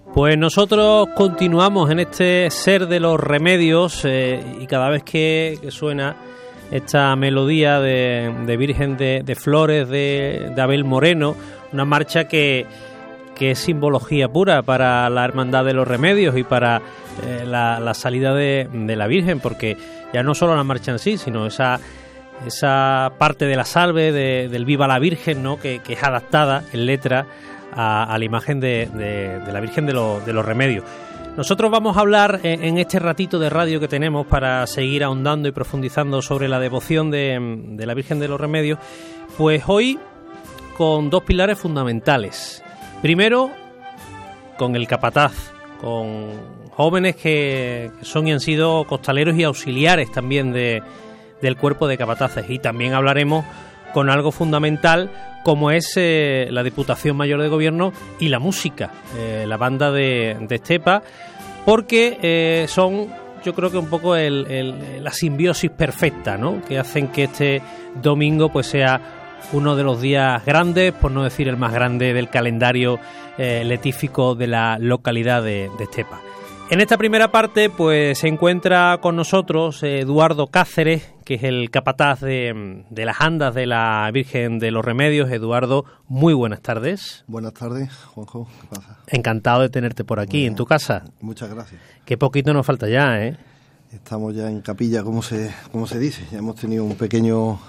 Pues nosotros continuamos en este Ser de los Remedios y cada vez que suena esta melodía de Virgen de Flores de Abel Moreno, una marcha que es simbología pura para la Hermandad de los Remedios y para la salida de la Virgen, porque ya no solo la marcha en sí, sino esa parte de la salve del Viva la Virgen, ¿no? que es adaptada en letra a la imagen de la Virgen de los Remedios. Nosotros vamos a hablar en este ratito de radio que tenemos para seguir ahondando y profundizando sobre la devoción de la Virgen de los Remedios, pues hoy con dos pilares fundamentales. Primero, con el capataz, con jóvenes que son y han sido costaleros y auxiliares también del cuerpo de capataces, y también hablaremos con algo fundamental como es la Diputación Mayor de Gobierno y la música, la banda de Estepa, porque son, yo creo que un poco la simbiosis perfecta, ¿no?, que hacen que este domingo pues sea uno de los días grandes, por no decir el más grande del calendario letífico de la localidad de Estepa. En esta primera parte pues se encuentra con nosotros Eduardo Cáceres, que es el capataz de las andas de la Virgen de los Remedios. Eduardo, muy buenas tardes. Buenas tardes, Juanjo, ¿qué pasa? Encantado de tenerte por aquí, en tu casa. Muchas gracias. Qué poquito nos falta ya, ¿eh? Estamos ya en capilla, como se dice. Ya hemos tenido un pequeño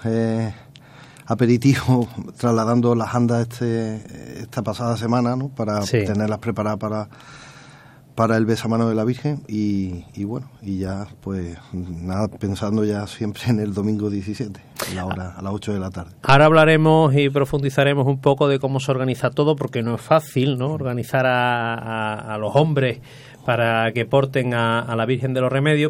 aperitivo trasladando las andas esta pasada semana, ¿no?, para tenerlas preparadas para el besamano de la Virgen y bueno, y ya pues nada, pensando ya siempre en el domingo 17, a las 8 de la tarde. Ahora hablaremos y profundizaremos un poco de cómo se organiza todo, porque no es fácil, ¿no?, organizar a los hombres para que porten a la Virgen de los Remedios,